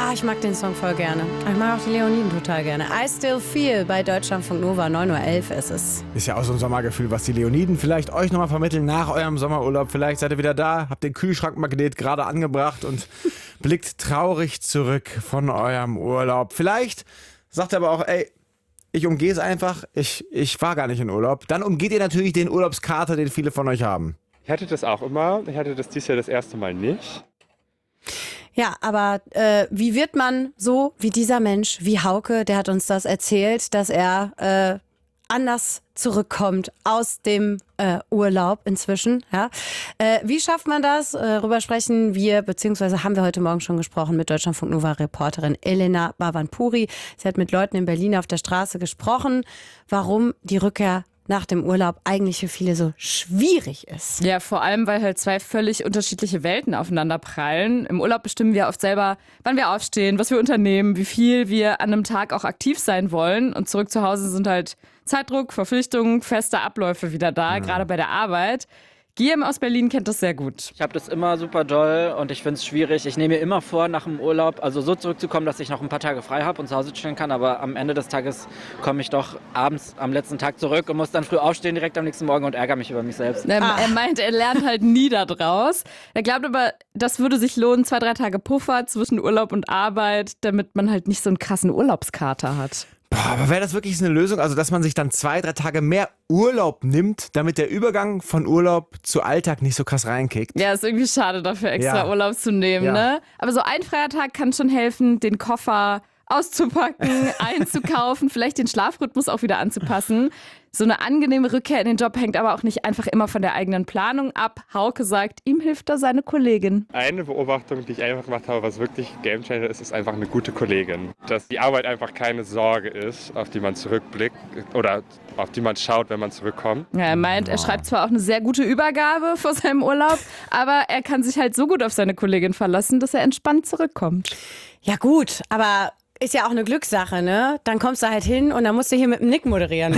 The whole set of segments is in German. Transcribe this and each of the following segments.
Ich mag den Song voll gerne. Ich mag auch die Leoniden total gerne. I Still Feel bei Deutschlandfunk Nova, 9:11 Uhr ist es. Ist ja auch so ein Sommergefühl, was die Leoniden vielleicht euch nochmal vermitteln nach eurem Sommerurlaub. Vielleicht seid ihr wieder da, habt den Kühlschrankmagnet gerade angebracht und blickt traurig zurück von eurem Urlaub. Vielleicht sagt ihr aber auch, ey, ich umgehe es einfach, ich fahre gar nicht in Urlaub. Dann umgeht ihr natürlich den Urlaubskater, den viele von euch haben. Ich hatte das auch immer. Ich hatte das dieses Jahr das erste Mal nicht. Ja, aber wie wird man so wie dieser Mensch, wie Hauke, der hat uns das erzählt, dass er anders zurückkommt aus dem Urlaub inzwischen. Ja. Wie schafft man das? Darüber sprechen wir, beziehungsweise haben wir heute Morgen schon gesprochen mit Deutschlandfunk Nova-Reporterin Elena Bhavanpuri. Sie hat mit Leuten in Berlin auf der Straße gesprochen, warum die Rückkehr nach dem Urlaub eigentlich für viele so schwierig ist. Ja, vor allem, weil halt zwei völlig unterschiedliche Welten aufeinander prallen. Im Urlaub bestimmen wir oft selber, wann wir aufstehen, was wir unternehmen, wie viel wir an einem Tag auch aktiv sein wollen. Und zurück zu Hause sind halt Zeitdruck, Verpflichtungen, feste Abläufe wieder da, gerade bei der Arbeit. Guillaume aus Berlin kennt das sehr gut. Ich habe das immer super doll und ich finde es schwierig. Ich nehme mir immer vor, nach dem Urlaub also so zurückzukommen, dass ich noch ein paar Tage frei habe und zu Hause chillen kann. Aber am Ende des Tages komme ich doch abends am letzten Tag zurück und muss dann früh aufstehen direkt am nächsten Morgen und ärgere mich über mich selbst. Er meint, er lernt halt nie da draus. Er glaubt aber, das würde sich lohnen, 2-3 Tage Puffer zwischen Urlaub und Arbeit, damit man halt nicht so einen krassen Urlaubskater hat. Aber wäre das wirklich eine Lösung? Also, dass man sich dann 2-3 Tage mehr Urlaub nimmt, damit der Übergang von Urlaub zu Alltag nicht so krass reinkickt? Ja, ist irgendwie schade dafür, extra Urlaub zu nehmen, ne? Aber so ein freier Tag kann schon helfen, den Koffer auszupacken, einzukaufen, vielleicht den Schlafrhythmus auch wieder anzupassen. So eine angenehme Rückkehr in den Job hängt aber auch nicht einfach immer von der eigenen Planung ab. Hauke sagt, ihm hilft da seine Kollegin. Eine Beobachtung, die ich einfach gemacht habe, was wirklich Gamechanger ist, ist einfach eine gute Kollegin. Dass die Arbeit einfach keine Sorge ist, auf die man zurückblickt oder auf die man schaut, wenn man zurückkommt. Ja, er meint, er schreibt zwar auch eine sehr gute Übergabe vor seinem Urlaub, aber er kann sich halt so gut auf seine Kollegin verlassen, dass er entspannt zurückkommt. Ja gut, aber ist ja auch eine Glückssache, ne? Dann kommst du halt hin und dann musst du hier mit dem Nick moderieren.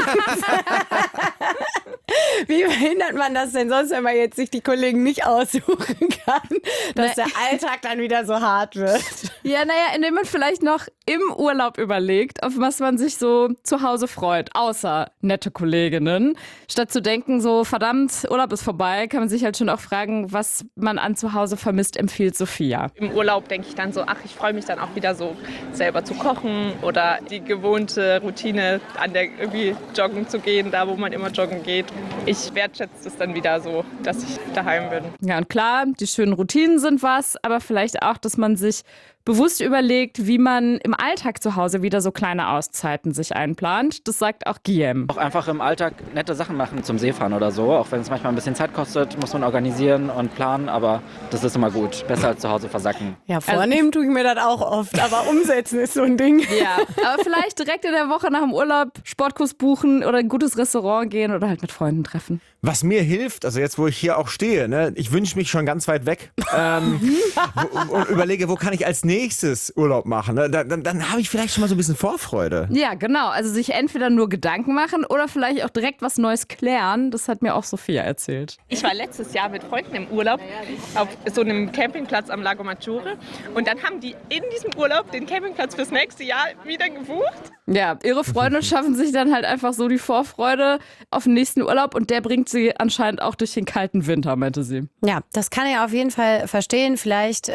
Wie verhindert man das denn sonst, wenn man jetzt sich die Kollegen nicht aussuchen kann, dass der Alltag dann wieder so hart wird? Ja, naja, indem man vielleicht noch im Urlaub überlegt, auf was man sich so zu Hause freut, außer nette Kolleginnen. Statt zu denken, so verdammt, Urlaub ist vorbei, kann man sich halt schon auch fragen, was man an zu Hause vermisst, empfiehlt Sophia. Im Urlaub denke ich dann so, ich freue mich dann auch wieder so selber zu kochen oder die gewohnte Routine, irgendwie joggen zu gehen, da wo man immer joggen geht. Ich wertschätze es dann wieder so, dass ich daheim bin. Ja, und klar, die schönen Routinen sind was, aber vielleicht auch, dass man sich bewusst überlegt, wie man im Alltag zu Hause wieder so kleine Auszeiten sich einplant. Das sagt auch Guillaume. Auch einfach im Alltag nette Sachen machen, zum Seefahren oder so. Auch wenn es manchmal ein bisschen Zeit kostet, muss man organisieren und planen. Aber das ist immer gut. Besser als zu Hause versacken. Ja, vornehmen tue ich mir das auch oft. Aber umsetzen ist so ein Ding. Ja, aber vielleicht direkt in der Woche nach dem Urlaub Sportkurs buchen oder ein gutes Restaurant gehen oder halt mit Freunden treffen. Was mir hilft, also jetzt, wo ich hier auch stehe, ne, ich wünsche mich schon ganz weit weg und überlege, wo kann ich als nächstes Urlaub machen. Ne? Dann habe ich vielleicht schon mal so ein bisschen Vorfreude. Ja, genau. Also sich entweder nur Gedanken machen oder vielleicht auch direkt was Neues klären. Das hat mir auch Sophia erzählt. Ich war letztes Jahr mit Freunden im Urlaub auf so einem Campingplatz am Lago Maggiore und dann haben die in diesem Urlaub den Campingplatz fürs nächste Jahr wieder gebucht. Ja, ihre Freunde schaffen sich dann halt einfach so die Vorfreude auf den nächsten Urlaub und der bringt sie anscheinend auch durch den kalten Winter, meinte sie. Ja, das kann ich auf jeden Fall verstehen. Vielleicht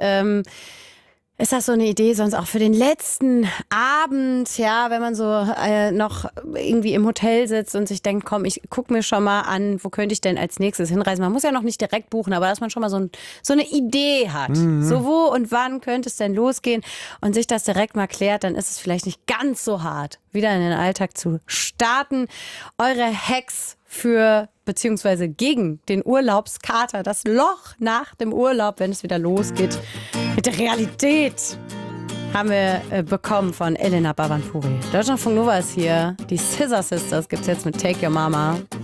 ist das so eine Idee sonst auch für den letzten Abend, ja, wenn man so noch irgendwie im Hotel sitzt und sich denkt, komm, ich gucke mir schon mal an, wo könnte ich denn als nächstes hinreisen. Man muss ja noch nicht direkt buchen, aber dass man schon mal so eine Idee hat. So wo und wann könnte es denn losgehen und sich das direkt mal klärt, dann ist es vielleicht nicht ganz so hart, wieder in den Alltag zu starten. Eure Hacks für beziehungsweise gegen den Urlaubskater, das Loch nach dem Urlaub, wenn es wieder losgeht mit der Realität, haben wir bekommen von Elena Bhavanpuri. Deutschlandfunk Nova ist hier. Die Scissor Sisters gibt's jetzt mit Take Your Mama.